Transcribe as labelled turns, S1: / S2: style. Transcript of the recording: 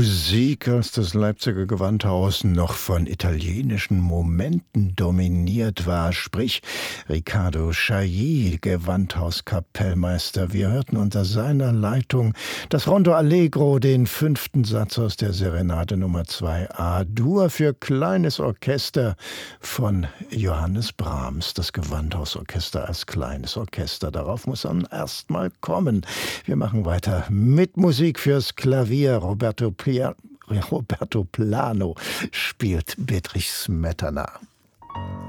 S1: Musik, als das Leipziger Gewandhaus noch von italienischen Momenten dominiert war, sprich Riccardo Chailly, Gewandhauskapellmeister. Wir hörten unter seiner Leitung das Rondo Allegro, den 5. Satz aus der Serenade Nummer 2 A-Dur für kleines Orchester von Johannes Brahms. Das Gewandhausorchester als kleines Orchester. Darauf muss man erst mal kommen. Wir machen weiter mit Musik fürs Klavier. Roberto Plano spielt Bedřich Smetana.